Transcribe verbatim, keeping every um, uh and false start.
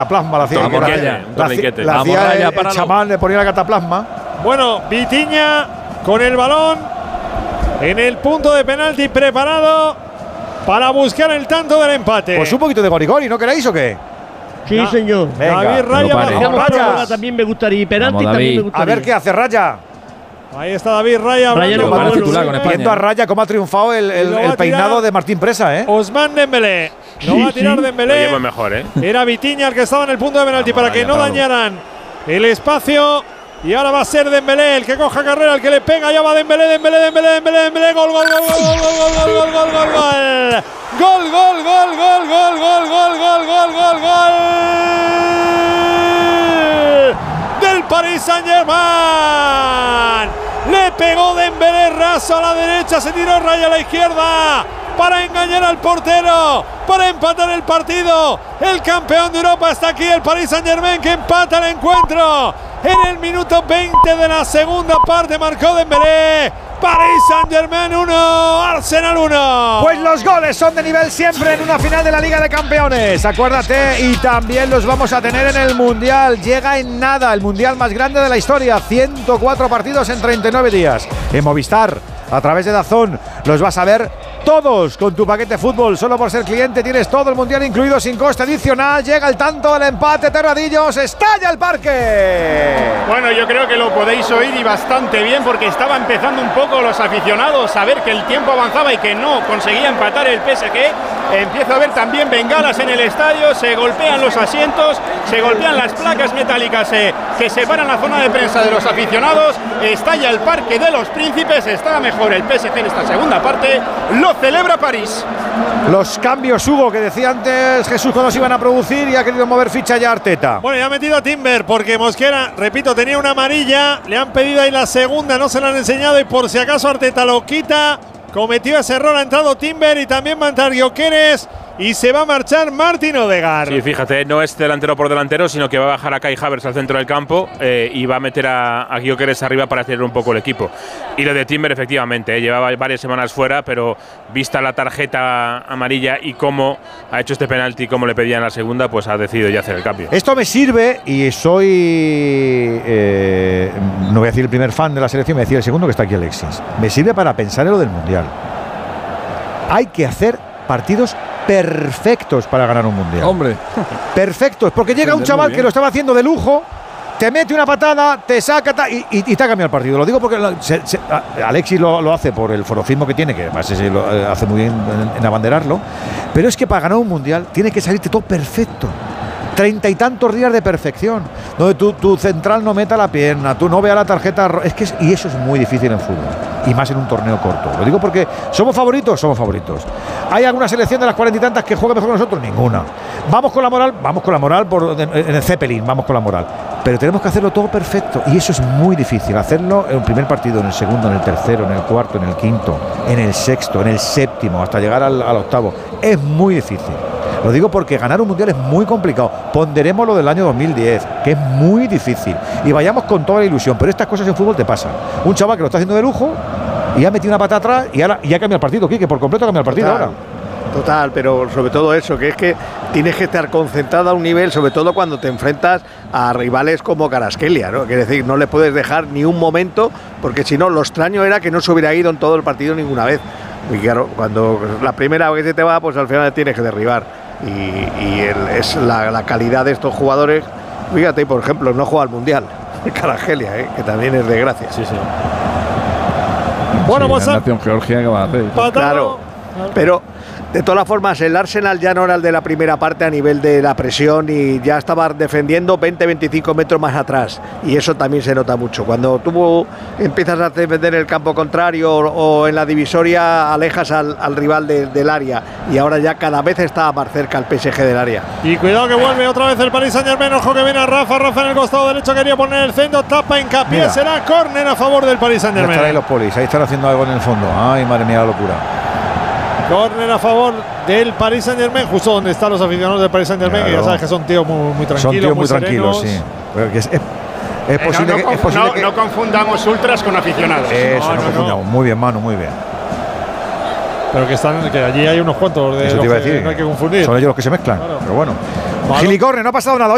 Cataplasma la hacía. Vamos, la, Raya, la, la, la Vamos, hacía Raya, el, el chamán, le ponía la cataplasma. Bueno, Vitinha con el balón en el punto de penalti preparado para buscar el tanto del empate. Pues un poquito de gorigori, ¿no queréis o qué? Sí, Da señor. Venga, David Raya Vamos, bajo Raya. También me gustaría. Y penalti Vamos, también David. me gustaría. A ver qué hace Raya. Ahí está David Raya. Raya hablando no con va a los titular con jugadores. Viendo a Raya cómo ha triunfado el, el, Lo va el a peinado tirar de Martín Presa, ¿eh? Ousmane Dembélé. No Sí, va a tirar sí. Lo Dembélé. llevo mejor, ¿eh? Era Vitinha el que estaba en el punto de penalti Vamos, para que Raya, no bravo. dañaran el espacio. Y ahora va a ser Dembélé el que coja carrera, el que le pega. Ya va Dembélé, Dembélé, Dembélé, Dembélé, Dembélé. Gol, gol, gol, gol, gol, gol, gol, gol, gol, gol, gol. Gol, gol, gol, gol, gol, gol, gol, gol, gol, gol, gol. Del Paris Saint-Germain. Le pegó Dembélé raso a la derecha, se tiró Raya a la izquierda para engañar al portero, para empatar el partido. El campeón de Europa está aquí, el Paris Saint-Germain, que empata el encuentro. En el minuto veinte de la segunda parte marcó Dembélé. Paris Saint-Germain uno, Arsenal uno. Pues los goles son de nivel siempre en una final de la Liga de Campeones. Acuérdate, y también los vamos a tener en el Mundial. Llega en nada, el Mundial más grande de la historia. ciento cuatro partidos en treinta y nueve días. En Movistar, a través de DAZN, los vas a ver todos con tu paquete fútbol. Solo por ser cliente tienes todo el Mundial incluido sin coste adicional. Llega el tanto del empate, Terradillos. ¡Estalla el parque! Bueno, yo creo que lo podéis oír y bastante bien, porque estaba empezando un poco los aficionados a ver que el tiempo avanzaba y que no conseguía empatar el P S G. Empieza a ver también bengalas en el estadio, se golpean los asientos, se golpean las placas metálicas eh, que separan la zona de prensa de los aficionados. Estalla el Parque de los Príncipes, está mejor el P S G en esta segunda parte, lo celebra París. Los cambios, Hugo, que decía antes Jesús cuando se iban a producir, y ha querido mover ficha ya Arteta. Bueno, ya ha metido a Timber porque Mosquera, repito, tenía una amarilla. Le han pedido ahí la segunda, no se la han enseñado y por si acaso Arteta lo quita. Cometió ese error, ha entrado Timber y también va a entrar Gyökeres y se va a marchar Martin Odegaard. Sí, fíjate, no es delantero por delantero, sino que va a bajar a Kai Havertz al centro del campo eh, y va a meter a, a Gyökeres arriba para acelerar un poco el equipo. Y lo de Timber, efectivamente, eh, llevaba varias semanas fuera, pero vista la tarjeta amarilla y cómo ha hecho este penalti, como le pedían en la segunda, pues ha decidido ya hacer el cambio. Esto me sirve, y soy, eh, no voy a decir el primer fan de la selección, me decía el segundo, que está aquí Alexis. Me sirve para pensar en lo del Mundial. Hay que hacer partidos perfectos para ganar un Mundial. Hombre. Perfectos, porque llega un chaval que lo estaba haciendo de lujo, te mete una patada, te saca ta, y, y, y te ha cambiado el partido. Lo digo porque lo, se, se, a, Alexis lo, lo hace por el forofismo que tiene, que además se lo eh, hace muy bien en, en abanderarlo, pero es que para ganar un Mundial tiene que salirte todo perfecto. Treinta y tantos días de perfección, donde tu, tu central no meta la pierna, tú no veas la tarjeta. Es que es, y eso es muy difícil en fútbol, y más en un torneo corto. Lo digo porque somos favoritos, somos favoritos. ¿Hay alguna selección de las cuarenta y tantas que juegue mejor que nosotros? Ninguna. Vamos con la moral, vamos con la moral por, en el Zeppelin, vamos con la moral. Pero tenemos que hacerlo todo perfecto, y eso es muy difícil. Hacerlo en el primer partido, en el segundo, en el tercero, en el cuarto, en el quinto, en el sexto, en el séptimo, hasta llegar al, al octavo. Es muy difícil. Lo digo porque ganar un mundial es muy complicado. Ponderemos lo del año dos mil diez, que es muy difícil. Y vayamos con toda la ilusión. Pero estas cosas en fútbol te pasan. Un chaval que lo está haciendo de lujo y ha metido una pata atrás y ahora ya cambia el partido, Quique, por completo cambia el partido Total. ahora. Total, pero sobre todo eso, que es que tienes que estar concentrado a un nivel, sobre todo cuando te enfrentas a rivales como Kvaratskhelia, ¿no? Quiere decir, no le puedes dejar ni un momento, porque si no, lo extraño era que no se hubiera ido en todo el partido ninguna vez. Y claro, cuando la primera vez que se te va, pues al final tienes que derribar. Y, y el, es la, la calidad de estos jugadores. Fíjate, por ejemplo, no juega al Mundial Kvaratskhelia, ¿eh? Que también es de gracia. Sí, sí. Bueno, sí, pues la nación Georgia, ¿qué va a hacer? Claro, pero de todas formas el Arsenal ya no era el de la primera parte a nivel de la presión, y ya estaba defendiendo veinte a veinticinco metros más atrás, y eso también se nota mucho. Cuando tú empiezas a defender el campo contrario o, o en la divisoria, alejas al, al rival de, del área, y ahora ya cada vez está más cerca el P S G del área. Y cuidado que vuelve otra vez el Paris Saint-Germain. Ojo que viene a Rafa, Rafa en el costado derecho, quería poner el centro, tapa, hincapié. Mira. Será córner a favor del Paris Ya están ahí Saint-Germain. los polis, ahí están haciendo algo en el fondo. Ay, madre mía, la locura. Córner a favor del Paris Saint-Germain, justo donde están los aficionados del Paris Saint-Germain, Claro. que ya sabes que son tíos muy, muy tranquilos. Son tíos muy, muy tranquilos, serenos. sí. Pero que es, es, es Eh, posible no, que, no, es posible no, que no confundamos ultras con aficionados. Eso, No, no, no, confundamos. no. Muy bien, Manu, muy bien. Pero que están, que allí hay unos cuantos de Eso los te iba a que decir. no hay que confundir. Son ellos los que se mezclan. Claro. Pero bueno. Balón. Gilicorre, no ha pasado nada.